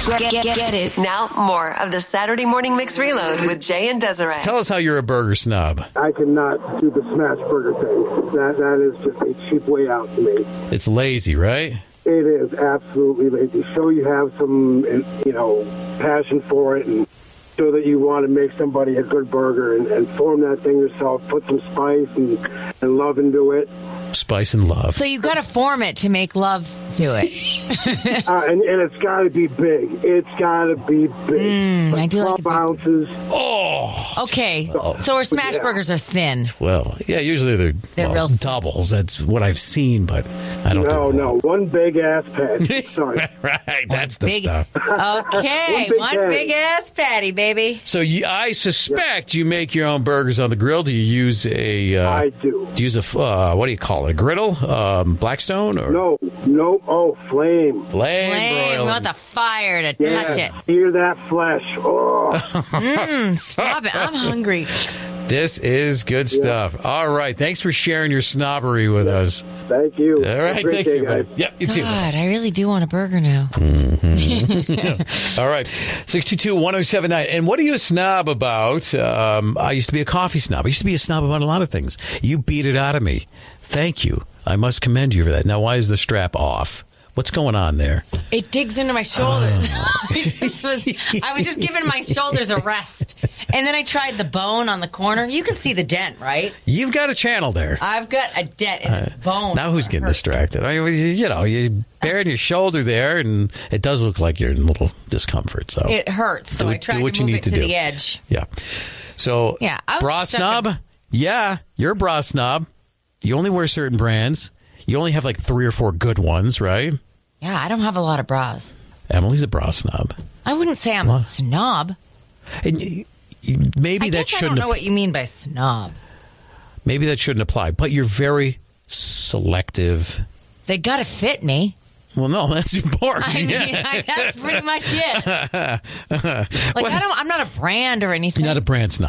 Get it. Now, more of the Saturday Morning Mix Reload with Jay and Desiree. Tell us how you're a burger snob. I cannot do the smash burger thing. That is just a cheap way out to me. It's lazy, right? It is absolutely lazy. Show you have some, passion for it and show that you want to make somebody a good burger and form that thing yourself. Put some spice and love into it. Spice and love. So you got to form it to make love to it. And it's got to be big. It's got to be big. I do like 12 ounces. Oh! Okay. So our smash burgers are thin. Well, yeah, usually they're real doubles. That's what I've seen, but I don't do No. One big-ass patty. Sorry. Right, that's the stuff. Okay. One big ass patty, baby. So I suspect you make your own burgers on the grill. Do you use a... I do. Do you use a, what do you call it, a griddle? Blackstone? Or? No. Oh, flame. Flame. We want the fire to touch it. Hear that flesh. Oh. Stop it. I'm hungry. This is good stuff. All right. Thanks for sharing your snobbery with us. Thank you. All right. Thank you, guys. Yeah, you too. God, I really do want a burger now. All right. 622-1079. And what are you a snob about? I used to be a coffee snob. I used to be a snob about a lot of things. You beat it out of me. Thank you. I must commend you for that. Now, why is the strap off? What's going on there? It digs into my shoulders. I was just giving my shoulders a rest. And then I tried the bone on the corner. You can see the dent, right? You've got a channel there. I've got a dent in its bone. Now who's getting distracted? I mean, you're bearing your shoulder there, and it does look like you're in a little discomfort. So it hurts. So I tried to move it to the edge. Yeah. So, bra snob? Yeah, you're a bra snob. You only wear certain brands. You only have like 3 or 4 good ones, right? Yeah, I don't have a lot of bras. Emily's a bra snob. I wouldn't say I'm a snob. And maybe that shouldn't. I don't know what you mean by snob. Maybe that shouldn't apply. But you're very selective. They got to fit me. Well, no, that's important. I mean, that's pretty much it. I'm not a brand or anything. You're not a brand snob.